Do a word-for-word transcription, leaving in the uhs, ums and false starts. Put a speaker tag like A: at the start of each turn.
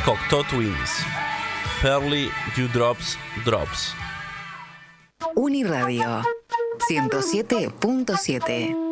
A: Cocteau Twins, Pearly Dewdrops Drops.
B: Uniradio ciento siete punto siete.